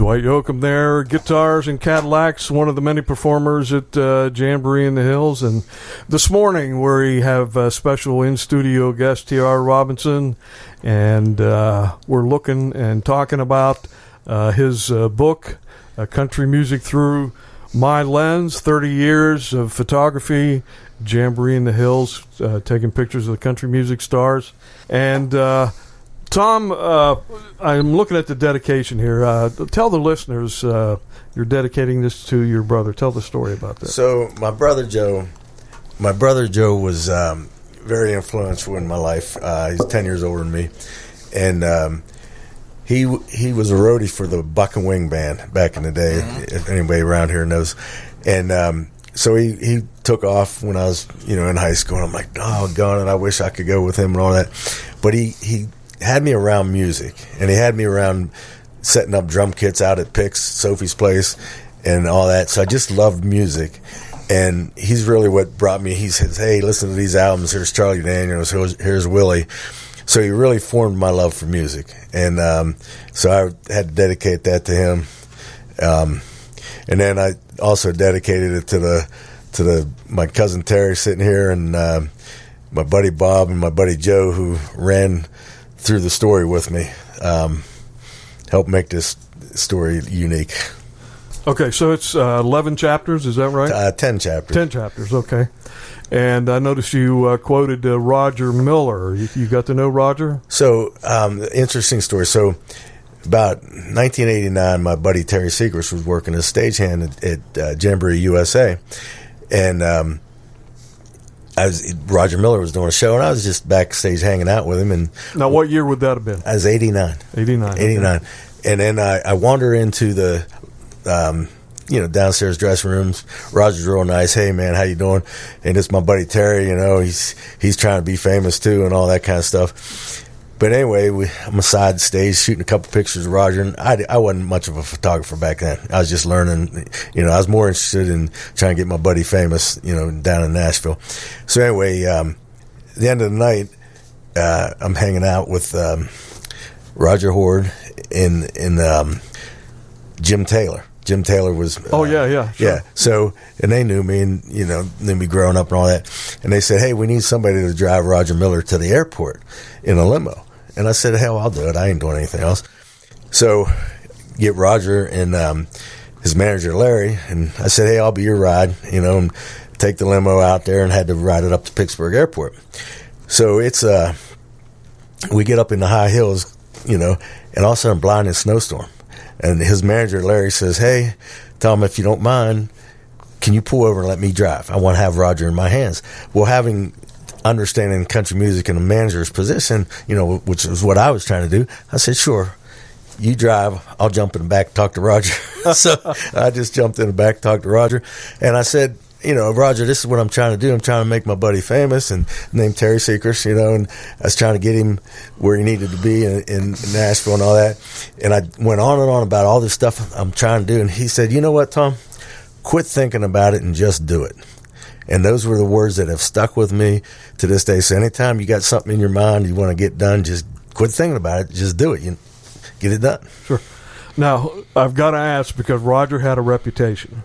Dwight Yoakam there, guitars and Cadillacs, one of the many performers at Jamboree in the Hills. And this morning we have a special in-studio guest, T.R. Robinson, and we're looking and talking about his book, Country Music Through My Lens, 30 years of photography, Jamboree in the Hills, taking pictures of the country music stars. And Tom, I'm looking at the dedication here. Tell the listeners you're dedicating this to your brother. Tell the story about that. So my brother Joe was very influential in my life. He's 10 years older than me, and he was a roadie for the Buck and Wing band back in the day. If anybody around here knows, and so he took off when I was in high school. And I'm like, oh, God, and I wish I could go with him and all that, but he had me around music, and he had me around setting up drum kits out at Pick's, Sophie's Place, and all that. So I just loved music, and he's really what brought me. He says, hey, listen to these albums. Here's Charlie Daniels. Here's Willie. So he really formed my love for music, and so I had to dedicate that to him. And then I also dedicated it to my cousin Terry sitting here, and my buddy Bob and my buddy Joe, who ran through the story with me, helped make this story unique. Okay, so it's 11 chapters, is that right? 10 chapters. 10 chapters, okay. And I noticed you quoted Roger Miller. You got to know Roger? So, interesting story. So, about 1989, my buddy Terry Seacrest was working as stagehand at Jamboree USA, and Roger Miller was doing a show, and I was just backstage hanging out with him. And now, what year would that have been? I was 89. 89. Okay. And then I wander into the, downstairs dressing rooms. Roger's real nice. Hey, man, how you doing? And it's my buddy Terry. He's trying to be famous too, and all that kind of stuff. But anyway, I'm aside stage shooting a couple pictures of Roger, and I wasn't much of a photographer back then. I was just learning. I was more interested in trying to get my buddy famous, down in Nashville. So anyway, at the end of the night, I'm hanging out with Roger Horde and Jim Taylor. Jim Taylor was... yeah. Sure. Yeah. So, and they knew me, and, knew me growing up and all that. And they said, hey, we need somebody to drive Roger Miller to the airport in a limo. And I said, hell, I'll do it. I ain't doing anything else. So, get Roger and his manager, Larry, and I said, hey, I'll be your ride, and take the limo out there, and had to ride it up to Pittsburgh Airport. So, it's... we get up in the high hills, and all of a sudden, blinding snowstorm. And his manager, Larry, says, hey, Tom, if you don't mind, can you pull over and let me drive? I want to have Roger in my hands. Well, having understanding country music in a manager's position, which is what I was trying to do, I said, sure, you drive. I'll jump in the back and talk to Roger. So I just jumped in the back, talked to Roger, and I said, Roger, this is what I'm trying to do. I'm trying to make my buddy famous, and named Terry Seacrest, and I was trying to get him where he needed to be in Nashville and all that. And I went on and on about all this stuff I'm trying to do. And he said, you know what, Tom? Quit thinking about it and just do it. And those were the words that have stuck with me to this day. So anytime you got something in your mind you want to get done, just quit thinking about it. Just do it. Get it done. Sure. Now, I've got to ask, because Roger had a reputation.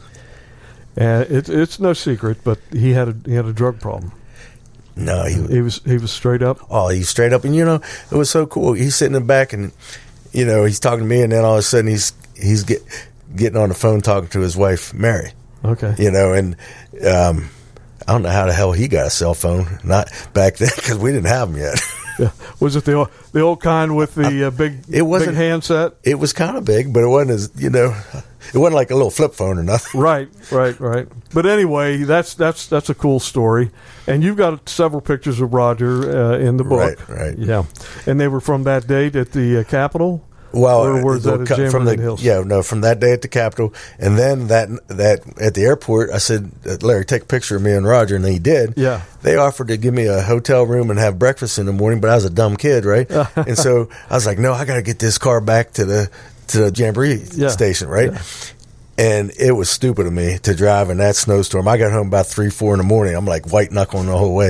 And it's no secret, but he had a drug problem. No, he was straight up. Oh, he's straight up, and it was so cool. He's sitting in the back, and he's talking to me, and then all of a sudden he's getting on the phone talking to his wife Mary. Okay, and I don't know how the hell he got a cell phone. Not back then, because we didn't have them yet. Yeah. Was it the old kind with the big handset? It was kind of big, but it wasn't as it wasn't like a little flip phone or nothing. Right. But anyway, that's a cool story, and you've got several pictures of Roger in the book. Right. Yeah, and they were from that date at the Capitol. Well, or was that at Jamboree in the Hills? From that day at the Capitol, and then that at the airport, I said, Larry, take a picture of me and Roger, and he did. Yeah, they offered to give me a hotel room and have breakfast in the morning, but I was a dumb kid, right? And so I was like, no, I got to get this car back to the Jamboree station, right? Yeah. And it was stupid of me to drive in that snowstorm. I got home about 3-4 in the morning. I'm like white knuckling the whole way.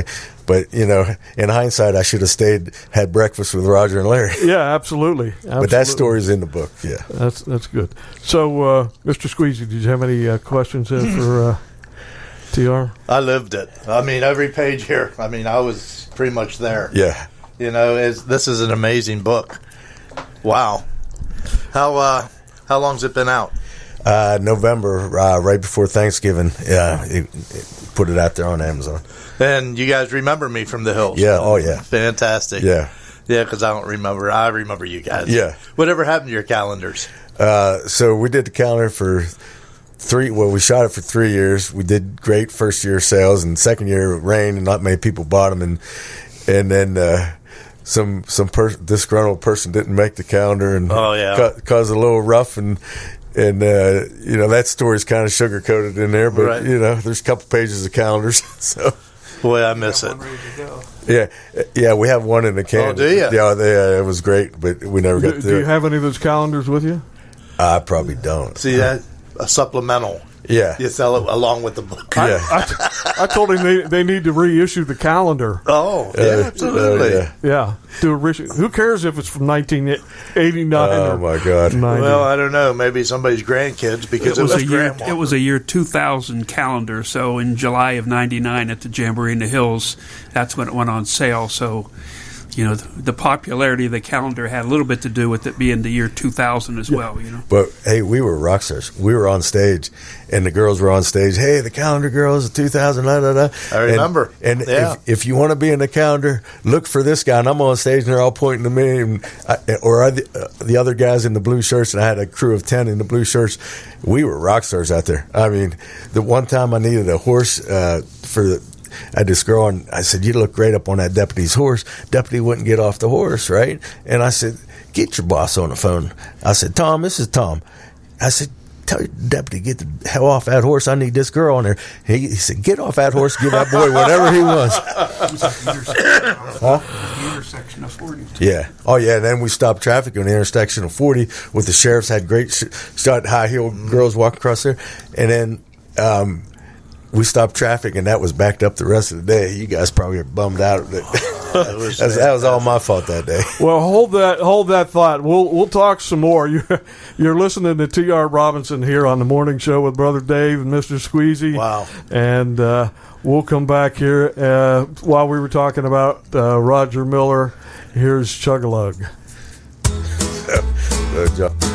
But, you know, in hindsight, I should have had breakfast with Roger and Larry. Yeah, absolutely. But that story's in the book, yeah. That's good. So, Mr. Squeezy, did you have any questions for TR? I lived it. I mean, every page here, I mean, I was pretty much there. Yeah. You know, this is an amazing book. Wow. How long's it been out? November, right before Thanksgiving. Yeah, it put it out there on Amazon. And you guys remember me from the Hills? Yeah, oh yeah. Fantastic. Yeah. Yeah, because I don't remember. I remember you guys. Yeah. Whatever happened to your calendars? So we did the calendar for we shot it for 3 years. We did great first year sales, and second year it rained and not many people bought them, and then some disgruntled person didn't make the calendar and caused a little rough, and you know, that story's kind of sugar coated in there, but you know, there's a couple pages of calendars. So boy, I miss it. Yeah, we have one in the can. Oh, do you? Yeah, it was great, but we never got to do it. Do you have any of those calendars with you? I probably don't. See that? A supplemental. Yeah. You sell it along with the book. Yeah. I told him they need to reissue the calendar. Oh, yeah, absolutely. Yeah. Do a reissue. Who cares if it's from 1989 Oh, my God. 90? Well, I don't know. Maybe somebody's grandkids, because it was grandma. It was a year 2000 calendar. So in July of 99 at the Jamboree in the Hills, that's when it went on sale. So, you know, the popularity of the calendar had a little bit to do with it being the year 2000 as well, you know. But, hey, we were rock stars. We were on stage, and the girls were on stage. Hey, the calendar girls, 2000, da-da-da. I remember. And if you want to be in the calendar, look for this guy. And I'm on stage, and they're all pointing to me. And the other guys in the blue shirts, and I had a crew of 10 in the blue shirts. We were rock stars out there. I mean, the one time I needed a horse I had this girl, and I said, "You look great up on that deputy's horse." Deputy wouldn't get off the horse, right? And I said, "Get your boss on the phone." I said, "Tom, this is Tom." I said, "Tell your deputy, get the hell off that horse. I need this girl on there." He said, "Get off that horse. Give that boy whatever he wants." The intersection of 40. Yeah. Oh, yeah. And then we stopped traffic on the intersection of 40 with the sheriffs. Had great shot high-heeled girls walking across there. And then we stopped traffic, and that was backed up the rest of the day. You guys probably are bummed out. That was all my fault that day. Well, hold that thought. We'll talk some more. You're listening to T.R. Robinson here on the morning show with Brother Dave and Mr. Squeezy. Wow. And we'll come back here while we were talking about Roger Miller. Here's Chug-a-Lug. Good job.